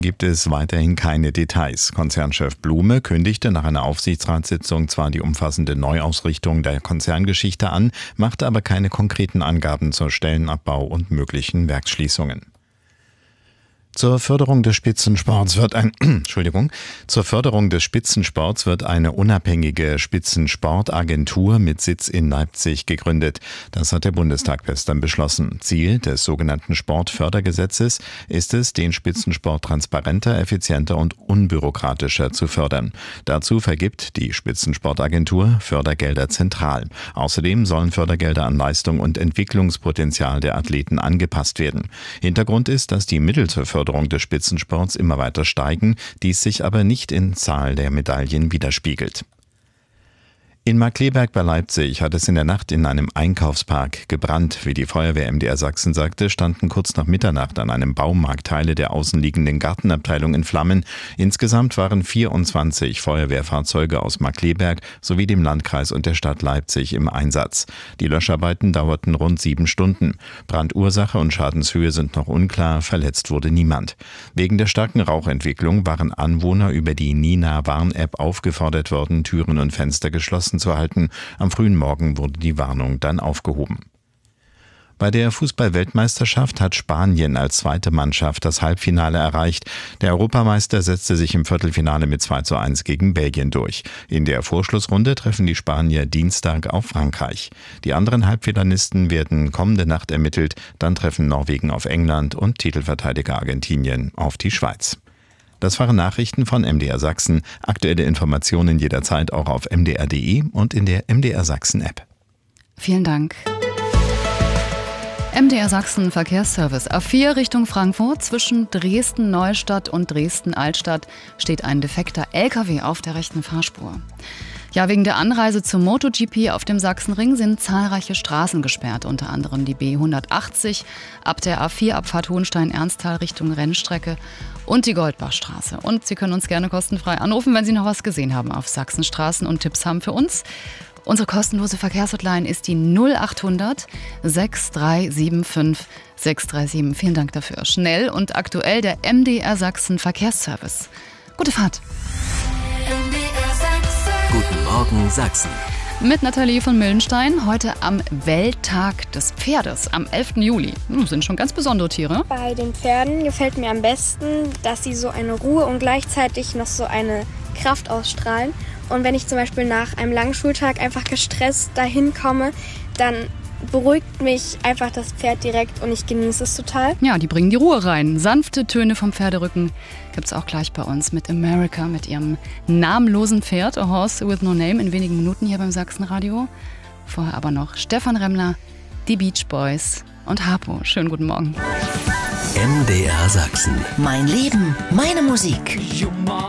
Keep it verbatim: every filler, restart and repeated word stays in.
Gibt es weiterhin keine Details. Konzernchef Blume kündigte nach einer Aufsichtsratssitzung zwar die umfassende Neuausrichtung der Konzerngeschichte an, machte aber keine konkreten Angaben zur Stellenabbau und möglichen Werksschließungen. Zur Förderung des Spitzensports wird ein Entschuldigung, zur Förderung des Spitzensports wird eine unabhängige Spitzensportagentur mit Sitz in Leipzig gegründet. Das hat der Bundestag gestern beschlossen. Ziel des sogenannten Sportfördergesetzes ist es, den Spitzensport transparenter, effizienter und unbürokratischer zu fördern. Dazu vergibt die Spitzensportagentur Fördergelder zentral. Außerdem sollen Fördergelder an Leistung und Entwicklungspotenzial der Athleten angepasst werden. Hintergrund ist, dass die Mittel zur Förderung des Spitzensports immer weiter steigen, dies sich aber nicht in Zahl der Medaillen widerspiegelt. In Markkleeberg bei Leipzig hat es in der Nacht in einem Einkaufspark gebrannt. Wie die Feuerwehr M D R Sachsen sagte, standen kurz nach Mitternacht an einem Baumarkt Teile der außenliegenden Gartenabteilung in Flammen. Insgesamt waren vierundzwanzig Feuerwehrfahrzeuge aus Markkleeberg sowie dem Landkreis und der Stadt Leipzig im Einsatz. Die Löscharbeiten dauerten rund sieben Stunden. Brandursache und Schadenshöhe sind noch unklar, verletzt wurde niemand. Wegen der starken Rauchentwicklung waren Anwohner über die Nina-Warn-App aufgefordert worden, Türen und Fenster geschlossen zu halten. Am frühen Morgen wurde die Warnung dann aufgehoben. Bei der Fußball-Weltmeisterschaft hat Spanien als zweite Mannschaft das Halbfinale erreicht. Der Europameister setzte sich im Viertelfinale mit zwei zu eins gegen Belgien durch. In der Vorschlussrunde treffen die Spanier Dienstag auf Frankreich. Die anderen Halbfinalisten werden kommende Nacht ermittelt. Dann treffen Norwegen auf England und Titelverteidiger Argentinien auf die Schweiz. Das waren Nachrichten von M D R Sachsen. Aktuelle Informationen jederzeit auch auf m d r punkt d e und in der M D R Sachsen App. Vielen Dank. M D R Sachsen Verkehrsservice. A vier Richtung Frankfurt. Zwischen Dresden-Neustadt und Dresden-Altstadt steht ein defekter L K W auf der rechten Fahrspur. Ja, wegen der Anreise zum MotoGP auf dem Sachsenring sind zahlreiche Straßen gesperrt, unter anderem die B hundertachtzig ab der A vier Abfahrt Hohenstein-Ernsthal Richtung Rennstrecke und die Goldbachstraße. Und Sie können uns gerne kostenfrei anrufen, wenn Sie noch was gesehen haben auf Sachsenstraßen und Tipps haben für uns. Unsere kostenlose Verkehrshotline ist die null achthundert sechs drei sieben fünf sechs drei sieben. Vielen Dank dafür. Schnell und aktuell der M D R Sachsen Verkehrsservice. Gute Fahrt. Guten Morgen Sachsen. Mit Nathalie von Millenstein, heute am Welttag des Pferdes, am elften Juli. Das sind schon ganz besondere Tiere. Bei den Pferden gefällt mir am besten, dass sie so eine Ruhe und gleichzeitig noch so eine Kraft ausstrahlen. Und wenn ich zum Beispiel nach einem langen Schultag einfach gestresst dahin komme, dann beruhigt mich einfach das Pferd direkt und ich genieße es total. Ja, die bringen die Ruhe rein. Sanfte Töne vom Pferderücken gibt es auch gleich bei uns mit America, mit ihrem namenlosen Pferd, A Horse with No Name, in wenigen Minuten hier beim Sachsenradio. Vorher aber noch Stefan Remmler, die Beach Boys und Harpo. Schönen guten Morgen. M D R Sachsen. Mein Leben, meine Musik.